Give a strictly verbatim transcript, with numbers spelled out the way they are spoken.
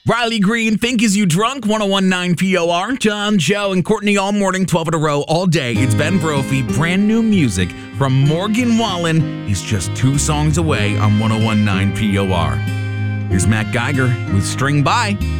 Riley Green, Think Is You Drunk, ten nineteen P O R. John, Joe, and Courtney all morning, twelve in a row, all day. It's Ben Brophy, brand new music from Morgan Wallen. He's just two songs away on ten nineteen P O R. Here's Matt Geiger with String By.